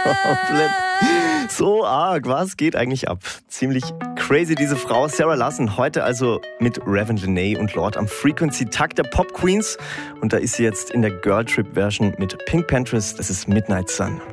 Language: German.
Komplett. So arg, was geht eigentlich ab? Ziemlich crazy diese Frau, Sarah Larsson. Heute also mit Raven Lenae und Lorde am Frequency-Tag der Pop Queens. Und da ist sie jetzt in der Girl Trip Version mit Pink Panthers. Das ist Midnight Sun.